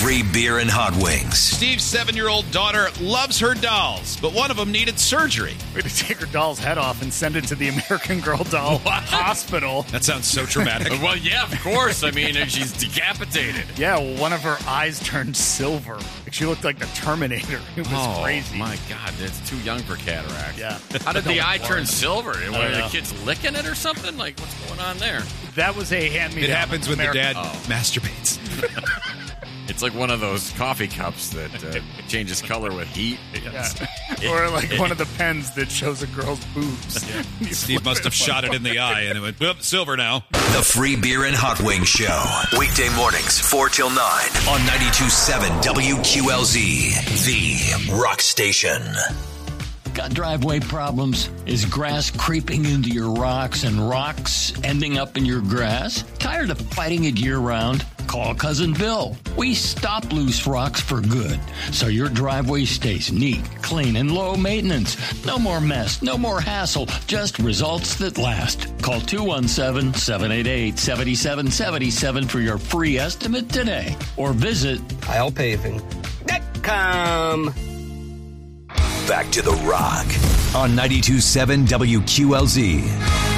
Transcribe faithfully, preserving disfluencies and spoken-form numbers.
free beer and hot wings. Steve's seven-year-old daughter loves her dolls, but one of them needed surgery. We had to take her doll's head off and send it to the American Girl Doll What? Hospital. That sounds so traumatic. Well, yeah, of course. I mean, she's decapitated. Yeah, well, one of her eyes turned silver. She looked like the Terminator. It was oh, crazy. my God. That's too young for cataract. Yeah. How did the No, eye Lord. turn silver? Were the know. kids licking it or something? Like, what's going on there? That was a hand-me-down. It happens when American- the dad Oh. masturbates. It's like one of those coffee cups that uh, changes color with heat. Yeah. Or like one of the pens that shows a girl's boobs. You Steve flip must it have up. shot it in the eye, and it went, whoop, silver now. The free beer and hot wings show. Weekday mornings, four till nine on ninety-two point seven W Q L Z, the rock station. Got driveway problems? Is grass creeping into your rocks and rocks ending up in your grass? Tired of fighting it year-round? Call Cousin Bill. We stop loose rocks for good, so your driveway stays neat, clean, and low maintenance. No more mess, no more hassle, just results that last. Call two one seven, seven eight eight, seven seven seven seven for your free estimate today, or visit I'll paving dot com. Back to the rock on ninety-two point seven W Q L Z.